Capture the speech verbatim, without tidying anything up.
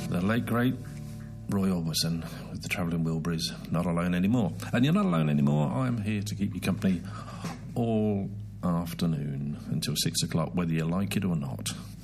the late, great Roy Orbison with the Travelling Wilburys, Not Alone Anymore. And you're not alone anymore. I'm here to keep you company all afternoon until six o'clock, whether you like it or not.